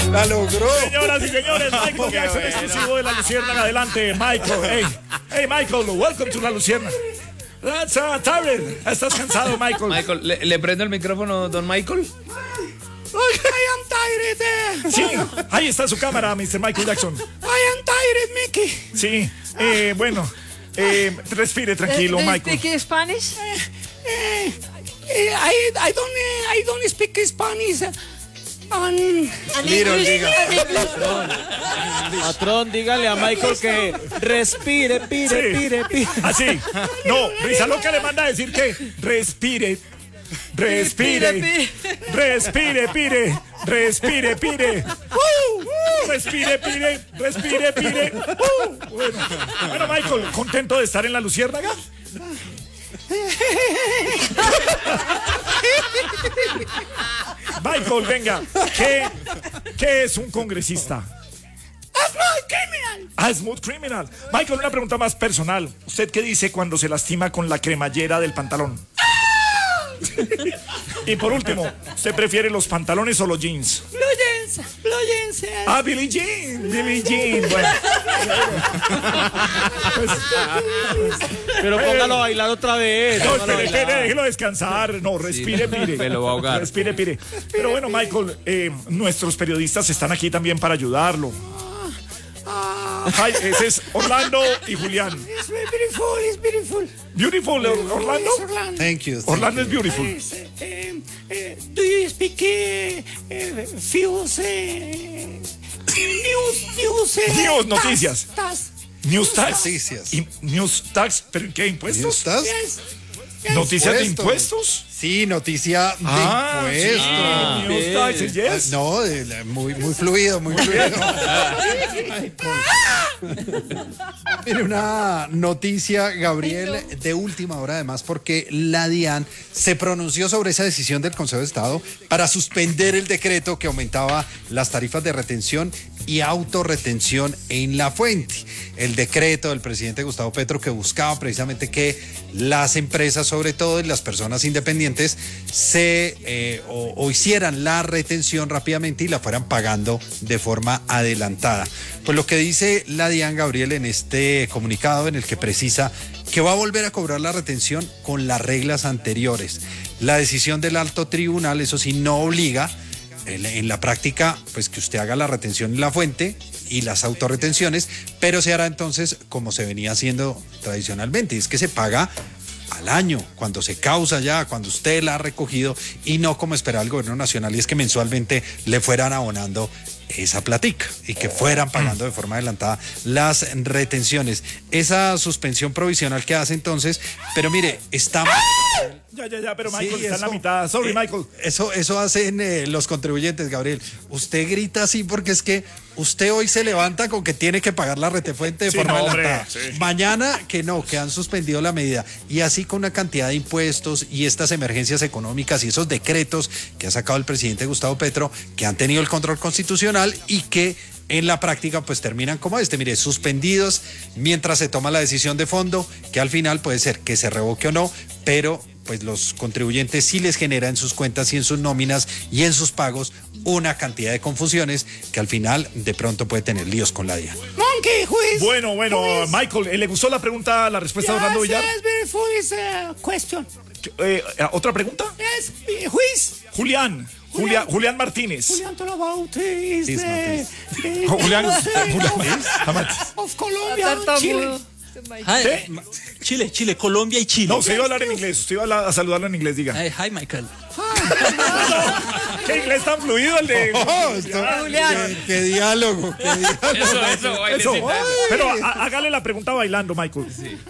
La logró. Señoras y señores, Michael Jackson, exclusivo de La Luciérnaga. Adelante, Michael. Hey, Michael, welcome to La Luciérnaga. That's tired. ¿Estás cansado, Michael? Michael, ¿le prendo el micrófono, don Michael? I am tired. Sí, ahí está su cámara, Mr. Michael Jackson. I am tired, Mickey. Sí, bueno, respire tranquilo, Michael. ¿Speak Spanish? I don't speak Spanish. Little, diga. Patrón, dígale a Michael que respire, pire. Así. No, Risa Loca le manda a decir que respire. Respire. Pire. Respire, pire. Respire, pire. Respire, pire. Bueno, Michael, ¿contento de estar en La Luciérnaga? Michael, venga, ¿qué es un congresista? Smooth criminal. Michael, una pregunta más personal. ¿Usted qué dice cuando se lastima con la cremallera del pantalón? Y por último, ¿usted prefiere los pantalones o los jeans? Blue jeans. Ah, Billie Jean. Bueno. Pero póngalo a bailar otra vez. No, espere, déjelo descansar. No, respire, pire. Me lo va a ahogar. Respire, pire. Pero bueno, Michael, nuestros periodistas están aquí también para ayudarlo. Hi, ese es Orlando y Julián. It's beautiful. Beautiful, Orlando. Thank you. Orlando es beautiful. Do you speak News, noticias. News tax. Noticias. News tax, ¿pero qué impuestos? ¿Estás? ¿Noticias de impuestos? Sí, noticia de impuestos. Sí, news tax, yes. No, muy fluido, Mire, una noticia, Gabriel, de última hora además, porque la DIAN se pronunció sobre esa decisión del Consejo de Estado para suspender el decreto que aumentaba las tarifas de retención y autorretención en la fuente. El decreto del presidente Gustavo Petro que buscaba precisamente que las empresas, sobre todo y las personas independientes, o hicieran la retención rápidamente y la fueran pagando de forma adelantada. Pues lo que dice la DIAN, Gabriel, en este comunicado en el que precisa que va a volver a cobrar la retención con las reglas anteriores. La decisión del alto tribunal, eso sí, no obliga en la práctica, pues que usted haga la retención en la fuente y las autorretenciones, pero se hará entonces como se venía haciendo tradicionalmente, y es que se paga al año, cuando se causa ya, cuando usted la ha recogido, y no como esperaba el gobierno nacional, y es que mensualmente le fueran abonando esa platica y que fueran pagando de forma adelantada las retenciones. Esa suspensión provisional que hace entonces, pero mire, estamos... Ya, pero Michael Sí, está en la mitad. Sorry, Michael. Eso hacen los contribuyentes, Gabriel. Usted grita así porque es que usted hoy se levanta con que tiene que pagar la retefuente de forma adelantada. Sí. Mañana que no, que han suspendido la medida. Y así con una cantidad de impuestos y estas emergencias económicas y esos decretos que ha sacado el presidente Gustavo Petro, que han tenido el control constitucional y que en la práctica pues terminan como mire, suspendidos mientras se toma la decisión de fondo, que al final puede ser que se revoque o no, pero pues los contribuyentes sí les genera en sus cuentas y en sus nóminas y en sus pagos una cantidad de confusiones que al final de pronto puede tener líos con la DIAN. Monkey, who is? Bueno, Michael, ¿le gustó la pregunta, la respuesta de Orlando Villar? Yes, very foolish question. ¿Otra pregunta? Yes, who is? Julián Martínez. Julián talk about is Julián of Colombia, Chile. Chile, Colombia y Chile. No, usted iba a hablar en inglés, usted iba a saludarlo en inglés, diga. Hi, Michael. ¿Qué inglés tan fluido el de Julián. ¡Qué diálogo! Eso. Pero hágale la pregunta bailando, Michael. Sí.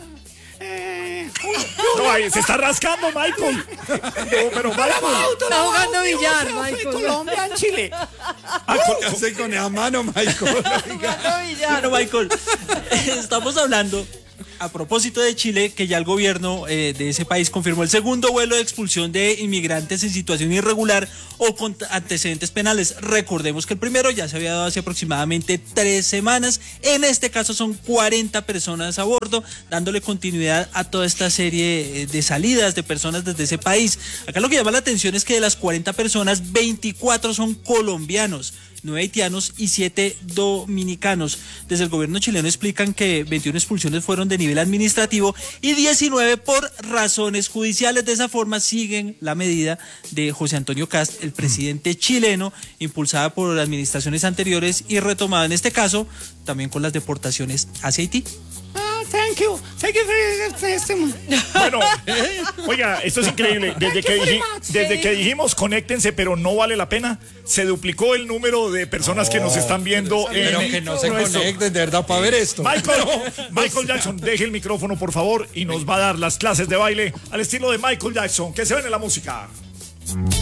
No, ahí se está rascando, Michael. No, pero Michael. Está jugando billar, Michael. Colombia, Chile. Hace con la mano, Michael. Jugando billar. Bueno, Michael, estamos hablando A propósito de Chile, que ya el gobierno de ese país confirmó el segundo vuelo de expulsión de inmigrantes en situación irregular o con antecedentes penales. Recordemos que el primero ya se había dado hace aproximadamente 3 semanas. En este caso son 40 personas a bordo, dándole continuidad a toda esta serie de salidas de personas desde ese país. Acá lo que llama la atención es que de las 40 personas, 24 son colombianos, 9 haitianos y 7 dominicanos. Desde el gobierno chileno explican que 21 expulsiones fueron de nivel administrativo y 19 por razones judiciales. De esa forma siguen la medida de José Antonio Kast, el presidente chileno, impulsada por administraciones anteriores y retomada en este caso también con las deportaciones hacia Haití. Thank you for your testimony. Bueno, oiga, esto es increíble. Desde que dijimos conéctense, pero no vale la pena, se duplicó el número de personas que nos están viendo. Pero que no se conecten, de verdad, para ver esto. Michael Jackson, deje el micrófono, por favor, y nos va a dar las clases de baile al estilo de Michael Jackson. Que se ven en la música.